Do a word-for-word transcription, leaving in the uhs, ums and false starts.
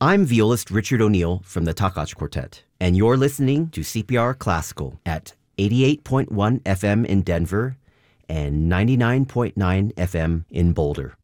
I'm violist Richard O'Neill from the Takach Quartet, and you're listening to C P R Classical at eighty-eight point one F M in Denver and ninety-nine point nine F M in Boulder.